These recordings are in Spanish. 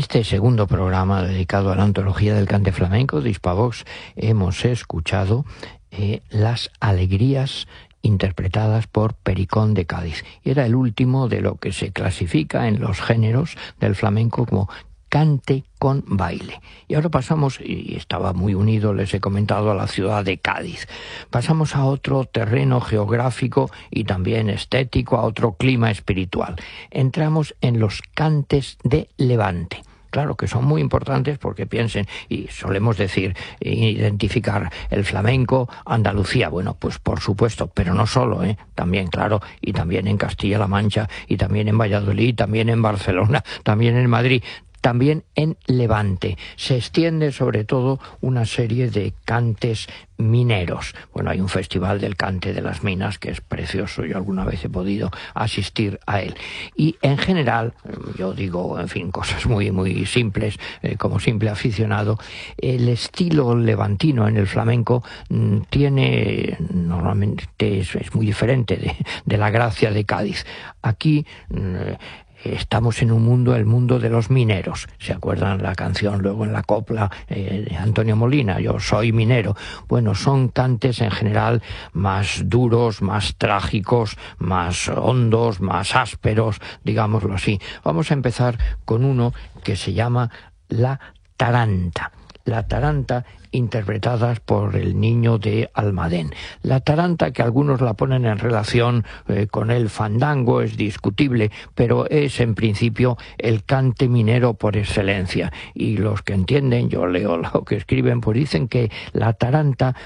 este segundo programa dedicado a la antología del cante flamenco de Hispavox hemos escuchado las alegrías interpretadas por Pericón de Cádiz. Y era el último de lo que se clasifica en los géneros del flamenco como cante con baile. Y ahora pasamos, y estaba muy unido, les he comentado, a la ciudad de Cádiz. Pasamos a otro terreno geográfico y también estético, a otro clima espiritual. Entramos en los cantes de Levante. Claro que son muy importantes porque piensen, y solemos decir, identificar el flamenco, Andalucía, bueno, pues por supuesto, pero no solo, también, claro, y también en Castilla-La Mancha, y también en Valladolid, también en Barcelona, también en Madrid, también en Levante. Se extiende sobre todo una serie de cantes mineros. Bueno, hay un festival del cante de las minas que es precioso, yo alguna vez he podido asistir a él. Y en general, yo digo, en fin, cosas muy, muy simples, como simple aficionado, el estilo levantino en el flamenco tiene, normalmente es muy diferente de la gracia de Cádiz. Aquí estamos en un mundo, el mundo de los mineros. ¿Se acuerdan la canción luego en la copla de Antonio Molina? Yo soy minero. Bueno, son cantes en general más duros, más trágicos, más hondos, más ásperos, digámoslo así. Vamos a empezar con uno que se llama La Taranta. La Taranta, interpretadas por el Niño de Almadén. La taranta, que algunos la ponen en relación con el fandango, es discutible, pero es en principio el cante minero por excelencia. Y los que entienden, yo leo lo que escriben, pues dicen que la taranta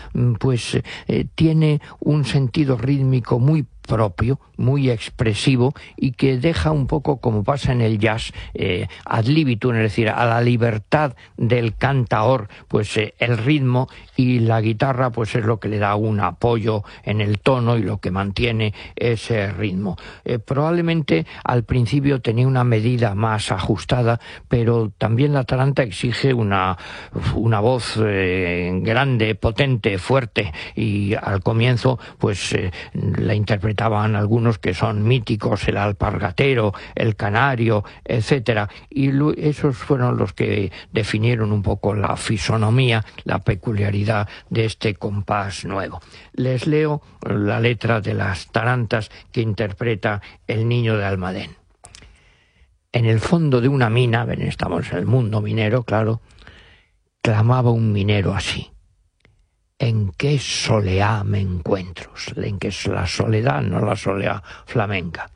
tiene un sentido rítmico muy propio, muy expresivo, y que deja un poco, como pasa en el jazz, ad libitum, es decir, a la libertad del cantaor, pues el ritmo, y la guitarra pues es lo que le da un apoyo en el tono y lo que mantiene ese ritmo. Probablemente al principio tenía una medida más ajustada, pero también la taranta exige una voz grande, potente, fuerte, y al comienzo pues la interpretaban algunos que son míticos, el alpargatero, el canario, etcétera, y esos fueron los que definieron un poco la fisonomía, la peculiaridad de este compás nuevo. Les leo la letra de las tarantas que interpreta el Niño de Almadén. En el fondo de una mina, ven, estamos en el mundo minero, claro, clamaba un minero así: ¿en qué soleá me encuentro? En que es la soledad, no la soleá flamenca.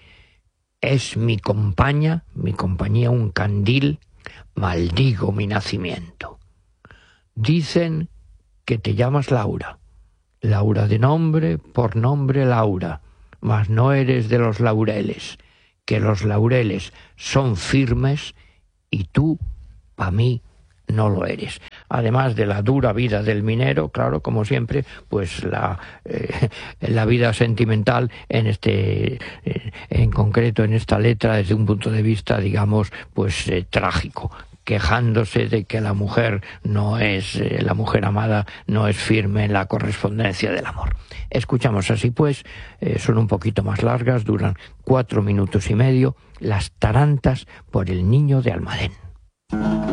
Es mi compañía un candil, maldigo mi nacimiento. Dicen que te llamas Laura, Laura de nombre, por nombre Laura, mas no eres de los laureles, que los laureles son firmes y tú, pa' mí, no lo eres. Además de la dura vida del minero, claro, como siempre, pues la vida sentimental en concreto en esta letra, desde un punto de vista, digamos, pues trágico, quejándose de que la mujer amada no es firme en la correspondencia del amor. Escuchamos así pues, son un poquito más largas, duran 4 minutos y medio, las tarantas por el Niño de Almadén.